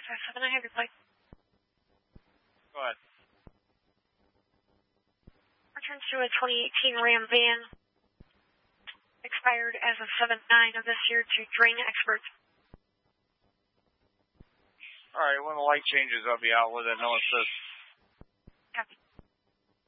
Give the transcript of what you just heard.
557, I have your plate. Go ahead. Returns to a 2018 Ram van. Expired as of 7/9 of this year to Drain Experts. All right, when the light changes, I'll be out with it. No, it says